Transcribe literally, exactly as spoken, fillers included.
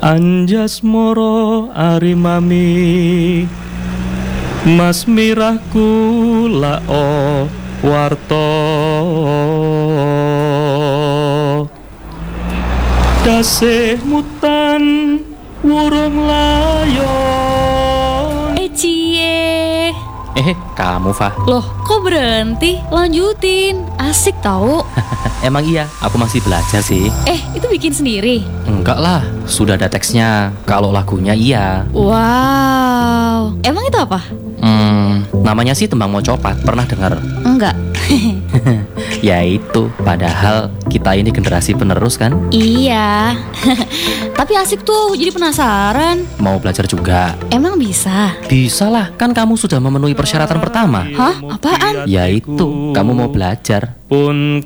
Anjasmara arimami Mas mirahku lao warta Dasih mutan wurung layon. Eh cie. Eh, kamu Fah. Loh, kok berhenti? Lanjutin, asik tau. Emang iya, aku masih belajar sih. Eh, itu bikin sendiri? Enggak lah, sudah ada teksnya. Kalau lagunya iya. Wow, emang itu apa? Hmm, namanya sih Tembang Mocopat. Pernah dengar? Enggak. Ya itu, padahal kita ini generasi penerus kan? Iya. Tapi asik tuh, jadi penasaran. Mau belajar juga? Emang bisa? Bisa lah, kan kamu sudah memenuhi persyaratan pertama. Hah? Apaan? Ya itu, kamu mau belajar. Pun